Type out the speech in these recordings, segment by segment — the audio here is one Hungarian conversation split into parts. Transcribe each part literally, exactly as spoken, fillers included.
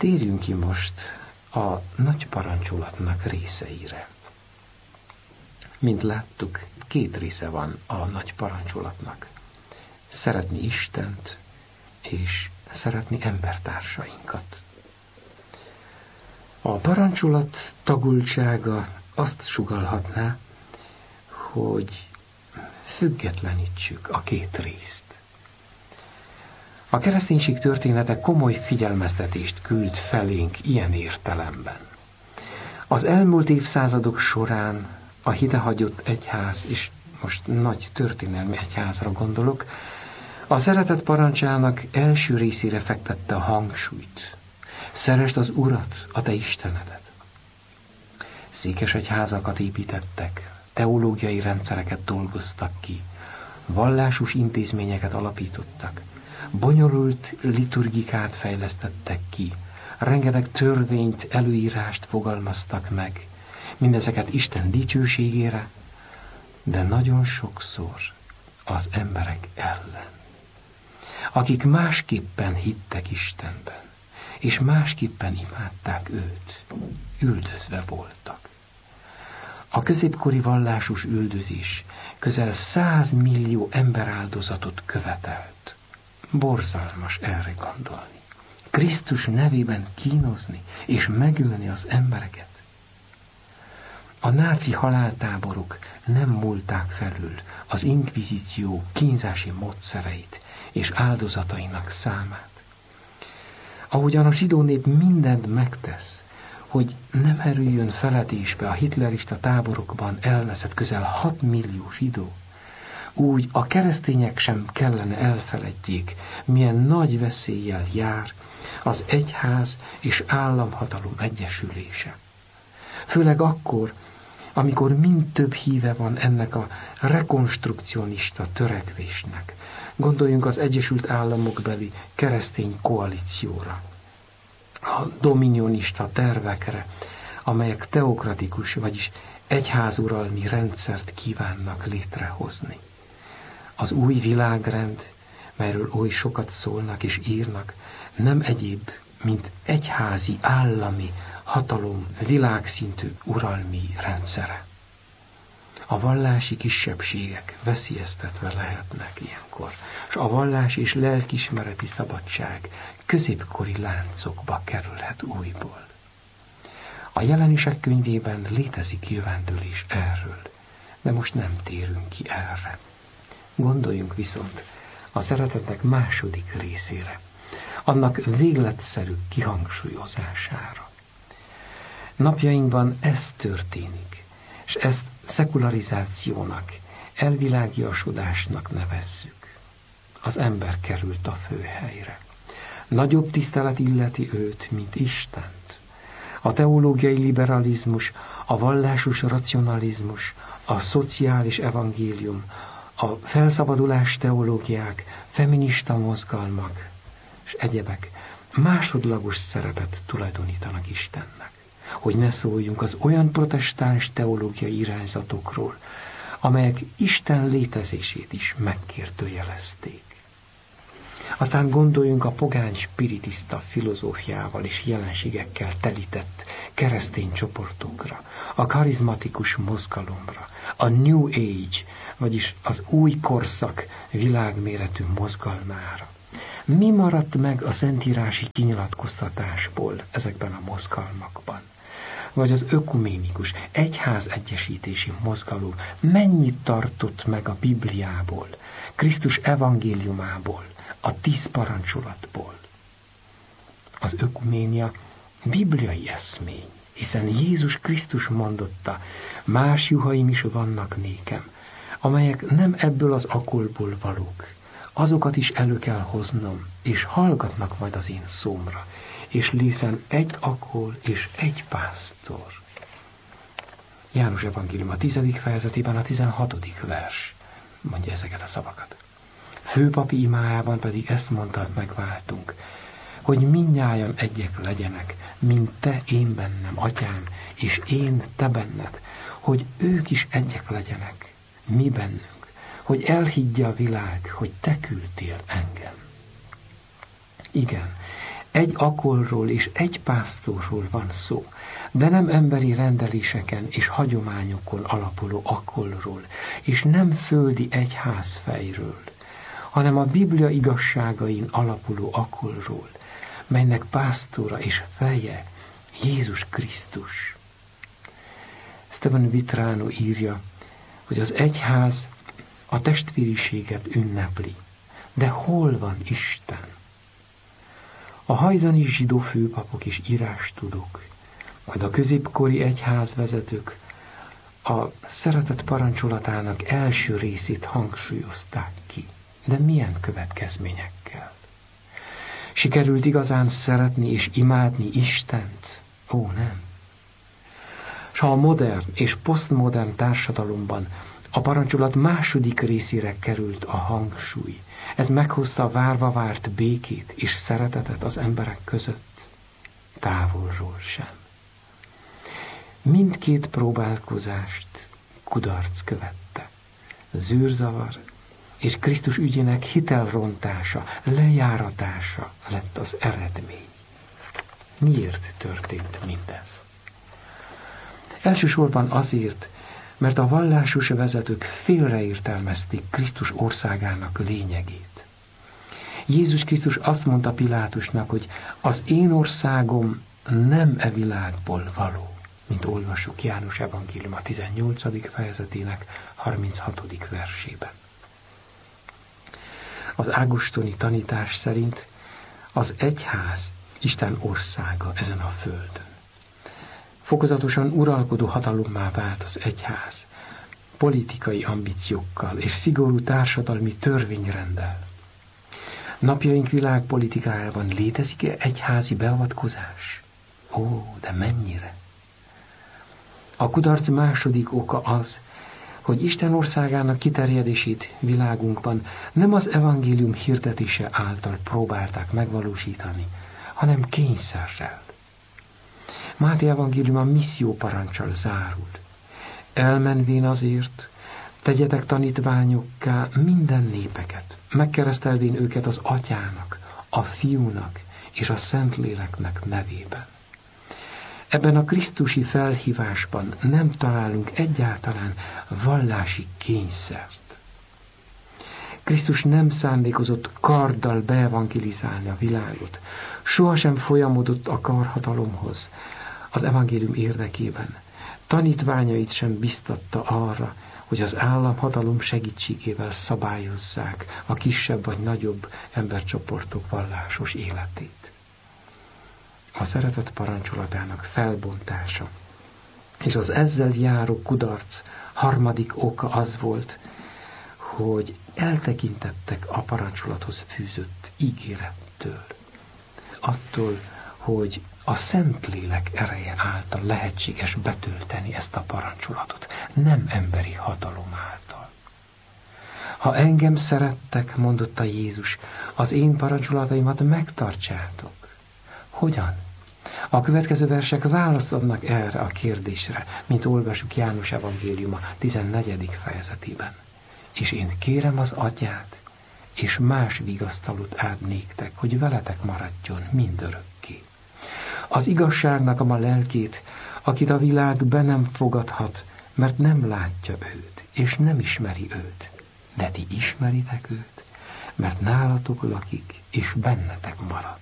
Térjünk ki most a nagy parancsolatnak részeire. Mint láttuk, két része van a nagy parancsolatnak. Szeretni Istent, és szeretni embertársainkat. A parancsolat tagultsága azt sugallhatná, hogy függetlenítsük a két részt. A kereszténység története komoly figyelmeztetést küld felénk ilyen értelemben. Az elmúlt évszázadok során a hidehagyott egyház, és most nagy történelmi egyházra gondolok, a szeretet parancsának első részére fektette a hangsúlyt. Szeresd az Urat, a te Istenedet. Székesegyházakat építettek, teológiai rendszereket dolgoztak ki, vallásos intézményeket alapítottak, bonyolult liturgikát fejlesztettek ki, rengeteg törvényt, előírást fogalmaztak meg, mindezeket Isten dicsőségére, de nagyon sokszor az emberek ellen, akik másképpen hittek Istenben, és másképpen imádták őt, üldözve voltak. A középkori vallásos üldözés közel száz millió emberáldozatot követelt. Borzalmas erre gondolni. Krisztus nevében kínozni és megölni az embereket. A náci haláltáborok nem múlták felül az inkvizíció kínzási módszereit és áldozatainak számát. Ahogyan a zsidó nép mindent megtesz, hogy nem erüljön feledésbe a hitlerista táborokban elveszett közel hat millió zsidó, úgy a keresztények sem kellene elfeledjék, milyen nagy veszéllyel jár az egyház és államhatalom egyesülése. Főleg akkor, amikor mind több híve van ennek a rekonstrukcionista törekvésnek. Gondoljunk az Egyesült Államokbeli keresztény koalícióra, a dominionista tervekre, amelyek teokratikus, vagyis egyházuralmi rendszert kívánnak létrehozni. Az új világrend, melyről oly sokat szólnak és írnak, nem egyéb, mint egyházi, állami hatalom világszintű uralmi rendszere. A vallási kisebbségek veszélyeztetve lehetnek ilyenkor, és a vallás és lelkiismereti szabadság középkori láncokba kerülhet újból. A Jelenések könyvében létezik jövendőlés erről, de most nem térünk ki erre. Gondoljunk viszont a szeretetnek második részére, annak végletszerű kihangsúlyozására. Napjainkban ez történik, és ezt szekularizációnak, elvilágiasodásnak nevezzük. Az ember került a főhelyre. Nagyobb tisztelet illeti őt, mint Istent. A teológiai liberalizmus, a vallásos racionalizmus, a szociális evangélium, a felszabadulás teológiák, feminista mozgalmak és egyebek másodlagos szerepet tulajdonítanak Istennek. Hogy ne szóljunk az olyan protestáns teológiai irányzatokról, amelyek Isten létezését is megkérdőjelezték. Aztán gondoljunk a pogány spiritista filozófiával és jelenségekkel telített keresztény csoportokra, a karizmatikus mozgalomra, a New Age, vagyis az új korszak világméretű mozgalmára. Mi maradt meg a szentírási kinyilatkoztatásból ezekben a mozgalmakban? Vagy az ökuménikus, egyház egyesítési mozgalom mennyit tartott meg a Bibliából, Krisztus evangéliumából, a tíz parancsolatból? Az ökuménia bibliai eszmény, hiszen Jézus Krisztus mondotta, más juhaim is vannak nékem, amelyek nem ebből az akolból valók. Azokat is elő kell hoznom, és hallgatnak majd az én szómra, és lészen egy akol és egy pásztor. János evangélium a tizedik fejezetében a tizenhatodik vers mondja ezeket a szavakat. Főpapi imájában pedig ezt mondta, megváltunk, hogy mindnyájan egyek legyenek, mint te én bennem, atyám, és én te benned, hogy ők is egyek legyenek, mi bennünk, hogy elhiggye a világ, hogy te küldtél engem. Igen, Egy akolról és egy pásztorról van szó, de nem emberi rendeléseken és hagyományokon alapuló akolról, és nem földi egyházfejről, hanem a Biblia igazságain alapuló akolról, melynek pásztora és feje Jézus Krisztus. Stephen Vitrano írja, hogy az egyház a testvériséget ünnepli, de hol van Isten? A hajdani zsidó főpapok és írástudók, majd a középkori egyházvezetők a szeretet parancsolatának első részét hangsúlyozták ki. De milyen következményekkel? Sikerült igazán szeretni és imádni Istent? Ó, nem. S ha a modern és posztmodern társadalomban a parancsolat második részére került a hangsúly, ez meghozta a várva várt békét és szeretetet az emberek között? Távolról sem. Mindkét próbálkozást kudarc követte. Zűrzavar és Krisztus ügyének hitelrontása, lejáratása lett az eredmény. Miért történt mindez? Elsősorban azért, mert a vallásos vezetők félreértelmezték Krisztus országának lényegét. Jézus Krisztus azt mondta Pilátusnak, hogy az én országom nem e világból való, mint olvassuk János evangélium a tizennyolcadik fejezetének harminchatodik versében. Az ágostoni tanítás szerint az egyház Isten országa ezen a földön. Fokozatosan uralkodó hatalommá vált az egyház, politikai ambíciókkal és szigorú társadalmi törvényrenddel. Napjaink világpolitikájában létezik-e egyházi beavatkozás? Ó, de mennyire! A kudarc második oka az, hogy Isten országának kiterjedését világunkban nem az evangélium hirdetése által próbálták megvalósítani, hanem kényszerrel. Máté evangélium a misszió parancsal zárul. Elmenvén azért, tegyetek tanítványokká minden népeket, megkeresztelvén őket az Atyának, a Fiúnak és a Szentléleknek nevében. Ebben a krisztusi felhívásban nem találunk egyáltalán vallási kényszert. Krisztus nem szándékozott karddal beevangelizálni a világot, sohasem folyamodott a karhatalomhoz az evangélium érdekében. Tanítványait sem biztatta arra, hogy az államhatalom segítségével szabályozzák a kisebb vagy nagyobb embercsoportok vallásos életét. A szeretet parancsolatának felbontása és az ezzel járó kudarc harmadik oka az volt, hogy eltekintettek a parancsolathoz fűzött ígérettől. Attól, hogy a Szentlélek ereje által lehetséges betölteni ezt a parancsolatot, nem emberi hatalom által. Ha engem szerettek, mondotta Jézus, az én parancsolataimat megtartsátok. Hogyan? A következő versek választ adnak erre a kérdésre, mint olvasjuk János evangéliuma tizennegyedik fejezetében. És én kérem az Atyát, és más vigasztalót ad néktek, hogy veletek maradjon mindörökké. Az igazságnak a ma lelkét, akit a világ be nem fogadhat, mert nem látja őt, és nem ismeri őt. De ti ismeritek őt, mert nálatok lakik, és bennetek marad.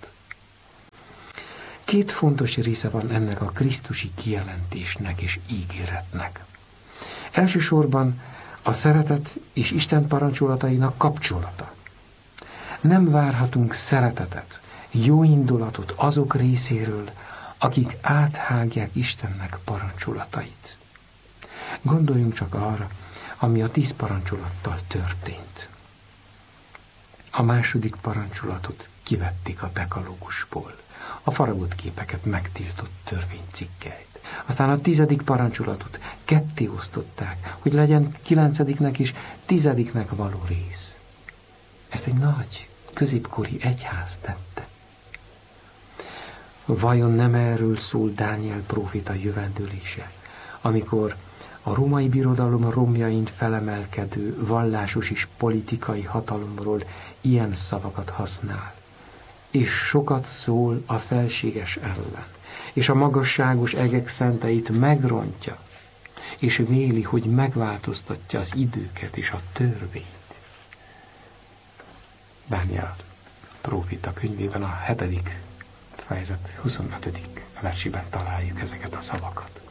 Két fontos része van ennek a krisztusi kijelentésnek és ígéretnek. Elsősorban a szeretet és Isten parancsolatainak kapcsolata. Nem várhatunk szeretetet, jó indulatot azok részéről, akik áthágják Istennek parancsolatait. Gondoljunk csak arra, ami a tíz parancsolattal történt. A második parancsolatot kivették a dekalógusból, a faragott képeket megtiltott törvénycikkeit. Aztán a tizedik parancsolatot ketté osztották, hogy legyen kilencediknek és tizediknek való rész. Ezt egy nagy, középkori egyház tette. Vajon nem erről szól Dániel próféta jövendőlése, amikor a római birodalom romjain felemelkedő vallásos és politikai hatalomról ilyen szavakat használ? és sokat szól a felséges ellen, és a magasságos egek szenteit megrontja, és véli, hogy megváltoztatja az időket és a törvényt. Dániel prófita könyvében a hetedik fejezet huszonötödik versében találjuk ezeket a szavakat.